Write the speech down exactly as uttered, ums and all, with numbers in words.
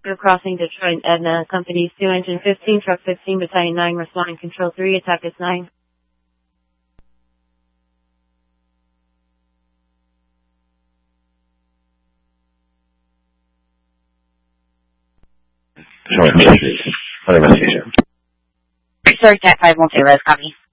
Oscar crossing Detroit, Edna, Companies two, Engine fifteen, Truck fifteen, Battalion nine, responding Control three, attack is nine. Detroit, Michigan. What investigation? Research at five one zero, copy.